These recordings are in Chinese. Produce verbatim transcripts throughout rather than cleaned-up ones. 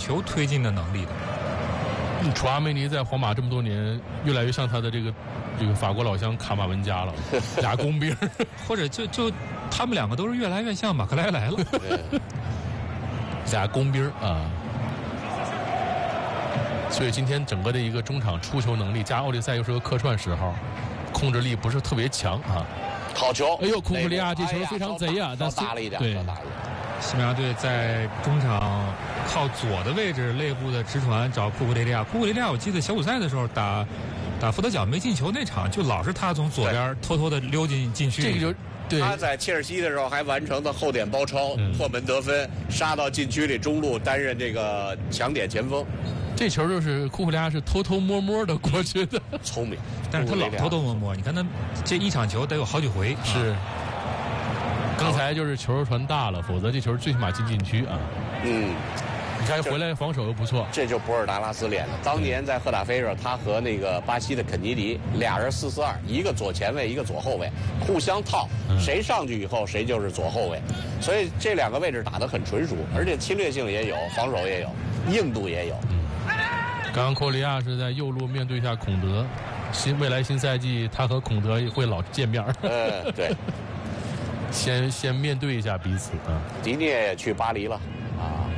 球推进的能力的。 嗯，楚阿梅尼在皇马这么多年，越来越像他的这个这个法国老乡卡马文加了，俩工兵， 或者就就他们两个都是越来越像马克莱莱了， 俩工兵啊。所以今天整个的一个中场出球能力加奥利赛又是个客串十号，控制力不是特别强啊。 好球！ 哎呦，库库利亚这球非常贼啊，但打了一点， 对， 打了一点。 西班牙队在中场靠左的位置内部的直传找库库雷利亚。库库雷利亚，我记得小组赛的时候打打福德角没进球那场，就老是他从左边偷偷的溜进禁区。 这个就对。 他在切尔西的时候还完成的后点包抄，嗯、破门得分，杀到禁区里中路担任这个抢点前锋。 这球就是库库利亚是偷偷摸摸的过去的， 聪明， 但是他老偷偷摸摸。你看他这一场球得有好几回。 是。刚才就是球传大了，否则这球最起码进禁区啊。 嗯， 你看回来防守又不错， 这就博尔达拉斯练的。当年在赫塔菲上，他和那个巴西的肯尼迪俩人四四二，一个左前卫，一个左后卫，互相套，谁上去以后谁就是左后卫。所以这两个位置打得很纯熟，而且侵略性也有，防守也有，硬度也有。 嗯，刚刚库库利亚是在右路面对一下孔德，新未来新赛季他和孔德会老见面。 呃，对。 先先面对一下彼此啊！ 迪涅也去巴黎了啊！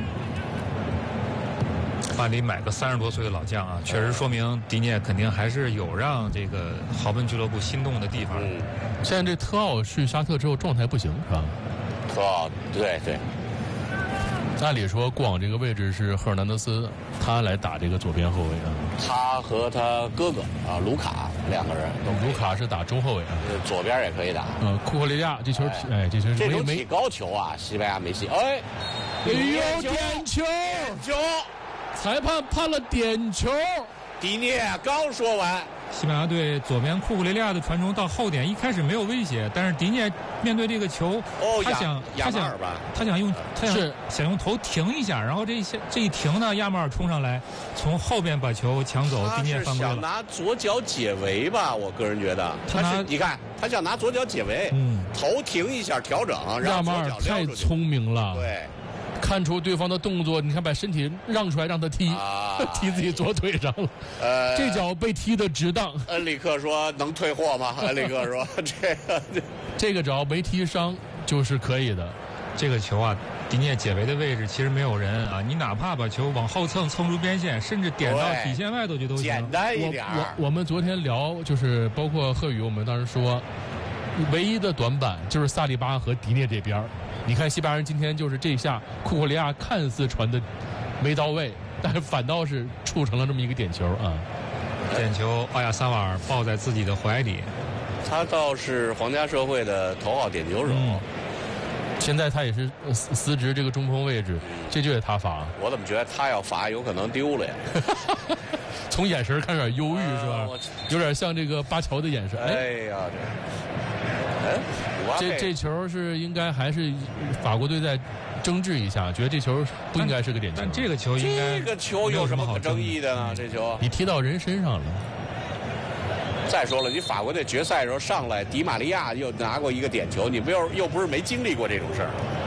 巴黎买个三十多岁的老将啊，确实说明迪涅肯定还是有让这个豪奔俱乐部心动的地方。 嗯， 现在这特奥去沙特之后状态不行是吧？ 特奥对对。 按理说过往这个位置是赫尔南德斯他来打这个左边后卫啊。 他和他哥哥啊卢卡两个人， 卢卡是打中后卫啊， 左边也可以打。 呃，库库雷利亚这球，哎，这球这种体高球啊，西班牙没戏。哎， 哎呦，点球！ 球！ 裁判判了点球。 迪涅刚说完。 西班牙队左边库库雷利亚的传中到后点，一开始没有威胁，但是迪涅面对这个球， 哦、 他想他想他想用他想想用头停一下，然后这一下这一停呢，亚马尔冲上来，从后边把球抢走，迪涅犯规了。 想拿左脚解围吧，我个人觉得他是你看他想拿左脚解围， 嗯， 头停一下调整，让亚马尔太聪明了， 对。 看出对方的动作，你看把身体让出来让他踢，啊、踢自己左腿上了。呃，这脚被踢的值当。 恩里克说：“能退货吗？”恩里克说：“这个这个只要没踢伤就是可以的。 这个球啊，迪涅解围的位置其实没有人啊，你哪怕把球往后蹭，蹭出边线，甚至点到底线外头就都行。 简单一点。 我我我们昨天聊，就是包括贺宇，我们当时说，唯一的短板就是萨利巴和迪涅这边。你看西班牙人今天就是这一下，库库利亚看似传的没到位，但是反倒是促成了这么一个点球啊！ 点球，奥亚萨瓦尔抱在自己的怀里。 他倒是皇家社会的头号点球手， 嗯、现在他也是司职这个中锋位置，这就得他罚。 我怎么觉得他要罚有可能丢了呀？ 从眼神看有点忧郁是吧？有点像这个巴乔的眼神。 哎呀，这，哎。 这这球是应该还是法国队在争执一下，觉得这球不应该是个点球。 但这个球应该这个球有什么可争议的呢？这球你踢到人身上了。 再说了，你法国队决赛的时候上来，迪玛利亚又拿过一个点球，你不又又不是没经历过这种事儿。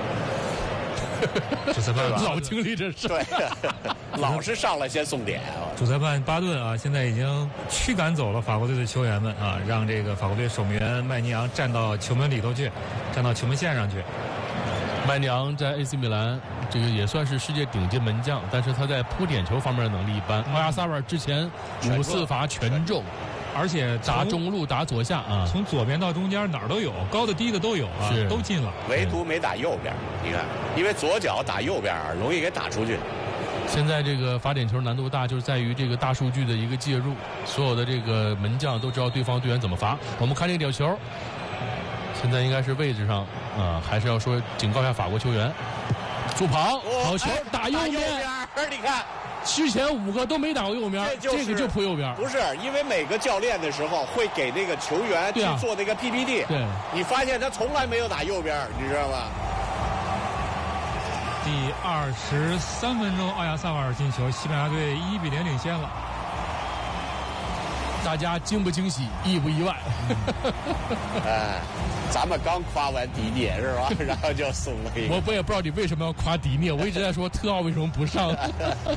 主裁判老经历这事， 对，老是上来先送点。 主裁判巴顿啊，现在已经驱赶走了法国队的球员们啊，让这个法国队守门员麦尼昂站到球门里头去，站到球门线上去。 麦尼昂在 A C 米兰这个也算是世界顶级门将，但是他在扑点球方面的能力一般。奥亚萨瓦尔之前五次罚全中。 而且打中路打左下啊， 从左边到中间哪儿都有，高的低的都有啊，都进了， 唯独没打右边。你看，因为左脚打右边容易给打出去。 现在这个罚点球难度大，就是在于这个大数据的一个介入，所有的这个门将都知道对方队员怎么罚。我们看这个点球，现在应该是位置上啊，还是要说警告一下法国球员，助跑，好球，打右边， 你看。 之前五个都没打过右边， 这, 就是、 这个就扑右边。 不是，因为每个教练的时候会给那个球员去做那个 P P T。 对、啊， 你发现他从来没有打右边，你知道吗？ 第二十三分钟，奥亚萨瓦尔进球，西班牙队一比零领先了。 大家惊不惊喜，意不意外？ 哎，咱们刚夸完迪涅是吧？然后就送了一个。 我我也不知道你为什么要夸迪涅，我一直在说特奥为什么不上。